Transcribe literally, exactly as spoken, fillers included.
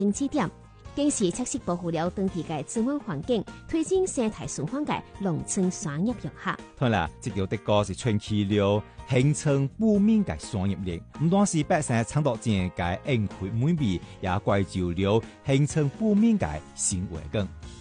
经济点，更是确实保护了当地嘅自然环境，推进生态循环嘅农村产业融合。 当然，这条的歌是传起了形成不面嘅产业链，唔单是百姓抢到正嘅恩惠美味，也怪就了形成不面嘅新环境。